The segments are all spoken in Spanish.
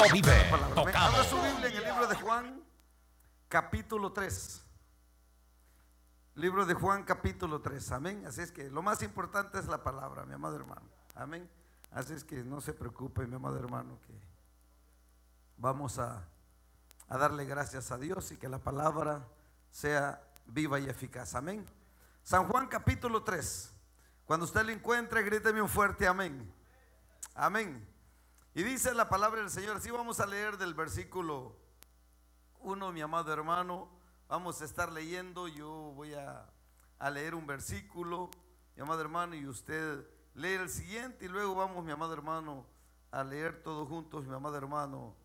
Cristo vive. Abra su Biblia en el libro de Juan, capítulo 3. Libro de Juan, capítulo 3. Amén. Así es que lo más importante es la palabra, mi amado hermano. Amén. Así es que no se preocupe, mi amado hermano, que vamos a darle gracias a Dios y que la palabra sea viva y eficaz. Amén. San Juan, capítulo 3. Cuando usted lo encuentre, gríteme un fuerte amén. Amén. Y dice la palabra del Señor. Así vamos a leer del versículo 1, mi amado hermano. Vamos a estar leyendo. Yo voy a leer un versículo, mi amado hermano, y usted lee el siguiente. Y luego vamos, mi amado hermano, a leer todos juntos, mi amado hermano,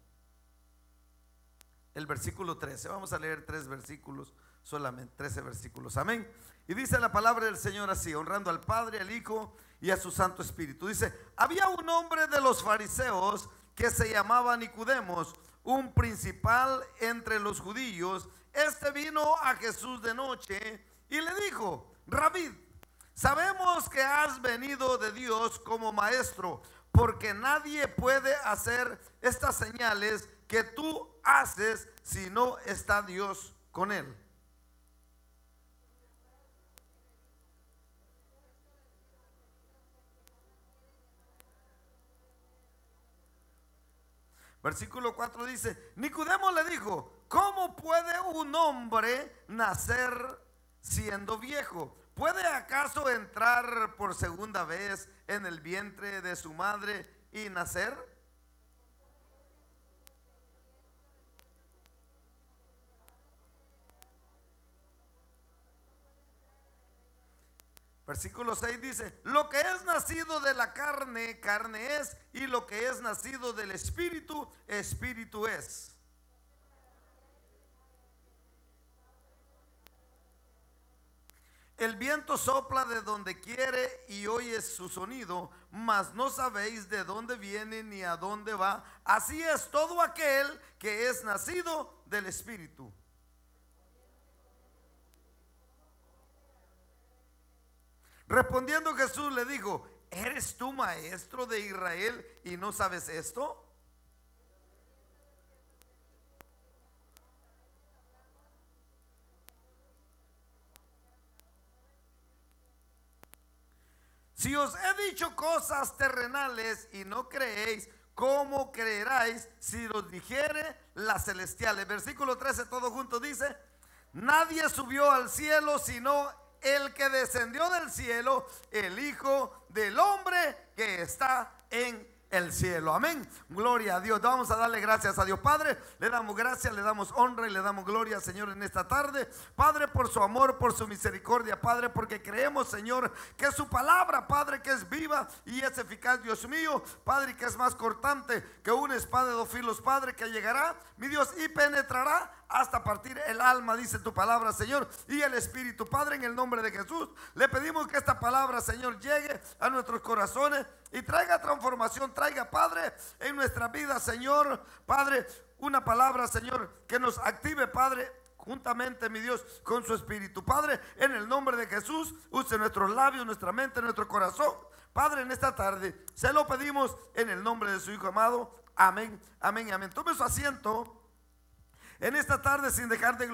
el versículo 13. Vamos a leer 3 versículos, solamente 13 versículos. Amén. Y dice la palabra del Señor así, honrando al Padre, al Hijo y a su Santo Espíritu. Dice: había un hombre de los fariseos que se llamaba Nicodemos, un principal entre los judíos. Este vino a Jesús de noche y le dijo: Rabí, sabemos que has venido de Dios como maestro, porque nadie puede hacer estas señales que tú haces si no está Dios con él. Versículo 4 dice: Nicodemo le dijo: ¿cómo puede un hombre nacer siendo viejo? ¿Puede acaso entrar por segunda vez en el vientre de su madre y nacer? Versículo 6 dice: lo que es nacido de la carne, carne es, y lo que es nacido del espíritu, espíritu es. El viento sopla de donde quiere y oyes su sonido, mas no sabéis de dónde viene ni a dónde va. Así es todo aquel que es nacido del espíritu. Respondiendo Jesús le dijo: ¿eres tú maestro de Israel y no sabes esto? Si os he dicho cosas terrenales y no creéis, ¿cómo creeráis si os dijere las celestiales? Versículo 13, todo junto dice: nadie subió al cielo sino el que descendió del cielo, el Hijo del Hombre que está en el cielo. Amén. Gloria a Dios. Vamos a darle gracias a Dios. Padre, le damos gracias, le damos honra y le damos gloria, Señor, en esta tarde. Padre, por su amor, por su misericordia, Padre, porque creemos, Señor, que su palabra, Padre, que es viva y es eficaz, Dios mío, Padre, que es más cortante que una espada de 2 filos, Padre, que llegará, mi Dios, y penetrará hasta partir el alma, dice tu palabra, Señor, y el espíritu. Padre, en el nombre de Jesús, le pedimos que esta palabra, Señor, llegue a nuestros corazones y traiga transformación, traiga, Padre, en nuestra vida, Señor, Padre, una palabra, Señor, que nos active, Padre, juntamente, mi Dios, con su espíritu. Padre, en el nombre de Jesús, use nuestros labios, nuestra mente, nuestro corazón, Padre, en esta tarde, se lo pedimos en el nombre de su Hijo amado. Amén, amén, amén. Tome su asiento en esta tarde sin dejar de